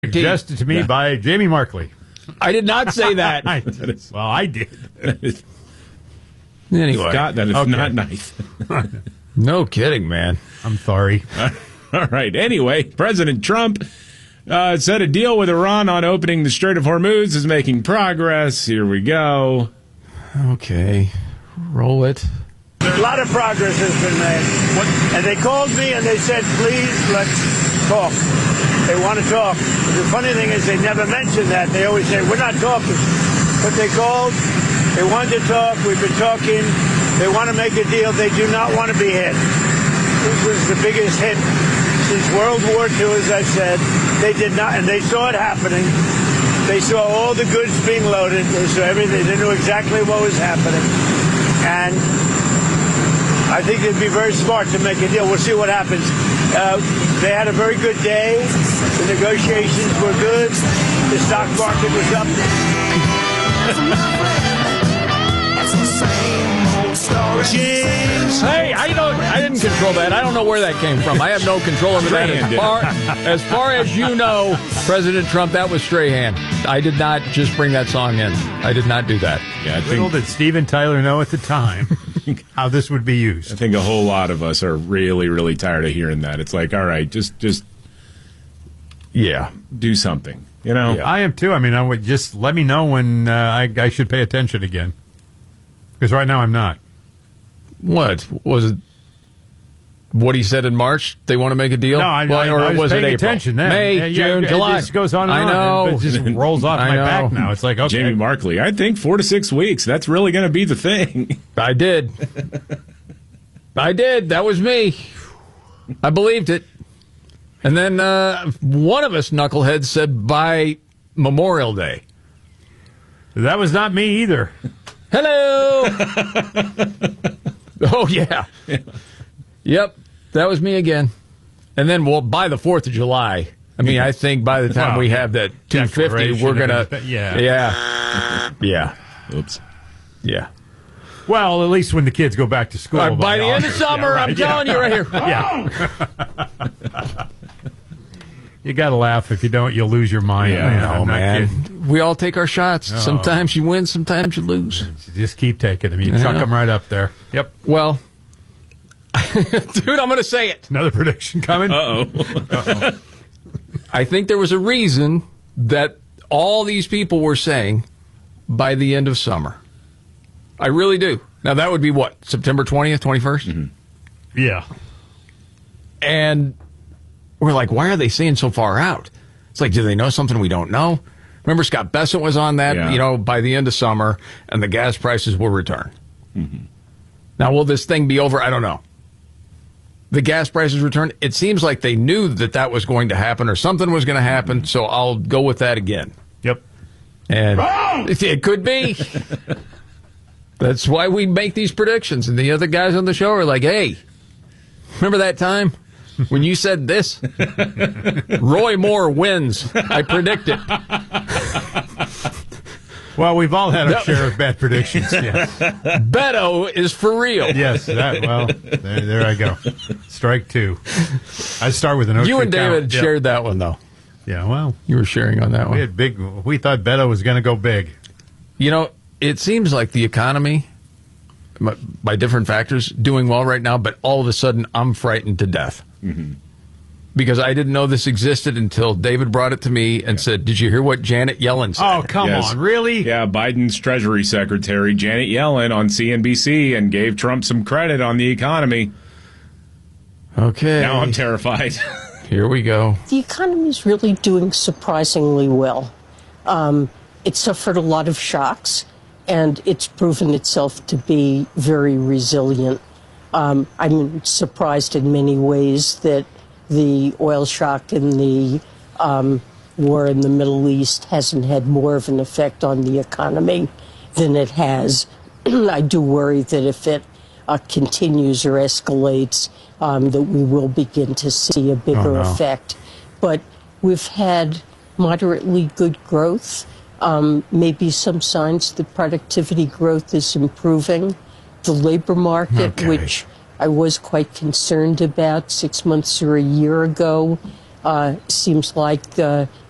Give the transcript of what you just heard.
Suggested to me by Jamie Markley. I did not say that. I did. Anyway. Scott, that is not nice. No kidding, man. I'm sorry. All right. Anyway, President Trump said a deal with Iran on opening the Strait of Hormuz is making progress. Here we go. Okay. Roll it. A lot of progress has been made. And they called me and they said, please, let's talk. They want to talk. The funny thing is they never mention that. They always say, we're not talking. But they called. They wanted to talk. We've been talking. They want to make a deal. They do not want to be hit. This was the biggest hit since World War II, as I said. They did not, and they saw it happening. They saw all the goods being loaded. They saw everything. They knew exactly what was happening. And I think it'd be very smart to make a deal. We'll see what happens. They had a very good day. The negotiations were good. The stock market was up. Hey, I didn't control that. I don't know where that came from. I have no control over that. As far as you know, President Trump, that was Strahan. I did not just bring that song in. I did not do that. Yeah, Little did Steve and Tyler know at the time how this would be used. I think a whole lot of us are really, really tired of hearing that. It's like, all right, just do something. You know, I am too. I mean, I would just let me know when I should pay attention again, because right now I'm not. What was it? What he said in March? They want to make a deal. No, I was paying attention then. May, June, July. It just goes on and I on. know. It just rolls off my back now. It's like, okay. Jamie Markley, I think 4 to 6 weeks. That's really going to be the thing. I did. That was me. I believed it. And then one of us knuckleheads said by Memorial Day. That was not me either. Hello. Oh, yeah. Yep, that was me again. And then, by the 4th of July, I mean, I think by the time we have that 250, we're going to... Yeah. Oops. Yeah. Well, at least when the kids go back to school. By the end of summer, I'm telling you right here. Yeah. You got to laugh. If you don't, you'll lose your mind. Yeah, man. We all take our shots. Sometimes you win, sometimes you lose. You just keep taking them. You chuck them right up there. Yep. Well, dude, I'm going to say it. Another prediction coming? Uh-oh. I think there was a reason that all these people were saying by the end of summer. I really do. Now, that would be what? September 20th, 21st? Mm-hmm. Yeah. And we're like, why are they saying so far out? It's like, do they know something we don't know? Remember, Scott Bessent was on that, by the end of summer, and the gas prices will return. Mm-hmm. Now, will this thing be over? I don't know. The gas prices return. It seems like they knew that was going to happen or something was going to happen, so I'll go with that again. Yep. And it could be. That's why we make these predictions. And the other guys on the show are like, hey, remember that time when you said this? Roy Moore wins. I predict it. Well, we've all had our share of bad predictions. Yes. Beto is for real. Yes. There I go. Strike two. I start with an ocean. You and David shared that one, though. Yeah, well. You were sharing on that one. We thought Beto was going to go big. It seems like the economy, by different factors, doing well right now, but all of a sudden I'm frightened to death. Mm-hmm. Because I didn't know this existed until David brought it to me and said, did you hear what Janet Yellen said? Oh, come on. Really? Yeah, Biden's Treasury Secretary, Janet Yellen, on CNBC and gave Trump some credit on the economy. Okay. Now I'm terrified. Here we go. The economy is really doing surprisingly well. It suffered a lot of shocks, and it's proven itself to be very resilient. I'm surprised in many ways that the oil shock and the war in the Middle East hasn't had more of an effect on the economy than it has. I do worry that if it continues or escalates, that we will begin to see a bigger effect. But we've had moderately good growth, maybe some signs that productivity growth is improving. The labor market, which I was quite concerned about 6 months or a year ago, seems like